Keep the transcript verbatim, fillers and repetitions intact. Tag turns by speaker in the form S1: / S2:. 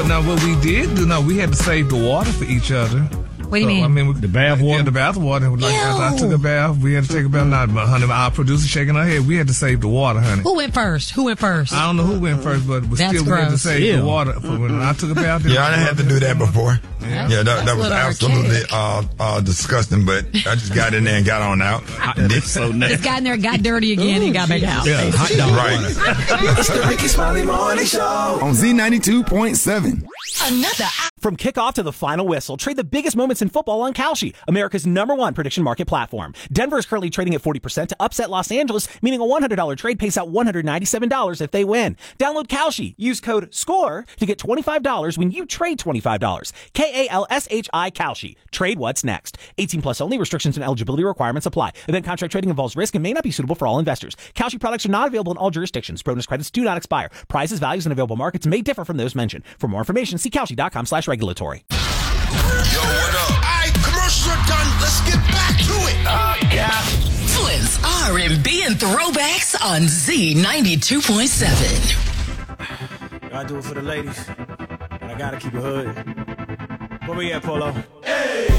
S1: now what we did do, no, we had to save the water for each other.
S2: What do you
S1: so,
S2: mean?
S1: I mean, we,
S3: the bath water?
S1: Yeah, the bath water. Like, after I took a bath, we had to take a bath. Now, honey, our producer shaking her head. We had to save the water, honey.
S2: Who went first? Who went first?
S1: I don't know who went first, but we
S2: That's
S1: still we had to
S2: gross.
S1: save
S3: Ew.
S1: the water for when I took a bath.
S4: Yeah, I didn't have to do that before.
S1: Yeah,
S4: yeah that,
S2: That's
S4: that was
S2: a little
S4: absolutely
S2: archaic.
S4: uh, uh, disgusting, but I just got in there and got on out. And then,
S3: So
S2: Just
S3: nasty.
S2: got in there, got dirty again, and got back out.
S3: Yeah, hot dog.
S4: right.
S5: It's the Ricky Smiley Morning Show on Z ninety-two point seven.
S6: Another
S7: From kickoff to the final whistle, trade the biggest moments in football on Kalshi, America's number one prediction market platform. Denver is currently trading at forty percent to upset Los Angeles, meaning a one hundred dollars trade pays out one hundred ninety-seven dollars if they win. Download Kalshi. Use code SCORE to get twenty-five dollars when you trade twenty-five dollars. K A L S H I Kalshi. Trade what's next. eighteen plus only. Restrictions and eligibility requirements apply. Event contract trading involves risk and may not be suitable for all investors. Kalshi products are not available in all jurisdictions. Bonus credits do not expire. Prizes, values, and available markets may differ from those mentioned. For more information, see Kalshi.com slash regulatory.
S5: Yo, what up? All right, commercials are done. Let's get back to it. Oh, yeah.
S6: Flynn's R and B and throwbacks on Z ninety-two point seven.
S8: Gotta do it for the ladies, and I gotta keep it hood. Where we at, Polo?